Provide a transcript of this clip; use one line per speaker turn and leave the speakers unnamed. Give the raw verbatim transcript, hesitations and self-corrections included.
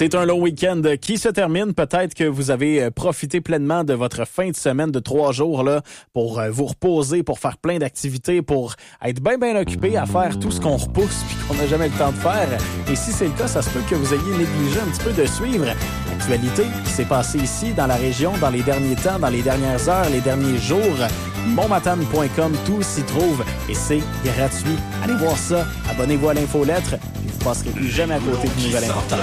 C'est un long week-end qui se termine. Peut-être que vous avez profité pleinement de votre fin de semaine de trois jours là pour vous reposer, pour faire plein d'activités, pour être bien, bien occupé à faire tout ce qu'on repousse puis qu'on n'a jamais le temps de faire. Et si c'est le cas, ça se peut que vous ayez négligé un petit peu de suivre l'actualité qui s'est passée ici, dans la région, dans les derniers temps, dans les dernières heures, les derniers jours. Montmatane point com, tout s'y trouve et c'est gratuit. Allez voir ça, abonnez-vous à l'infolettre et vous ne passerez plus jamais à côté de nouvelles importantes.